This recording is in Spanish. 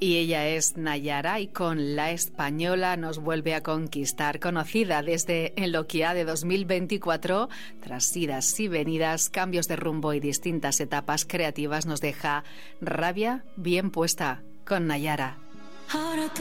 Y ella es Nayara y con La Española nos vuelve a conquistar. Conocida desde En lo que ha de 2024, tras idas y venidas, cambios de rumbo y distintas etapas creativas, nos deja Rabia bien puesta con Nayara. Ahora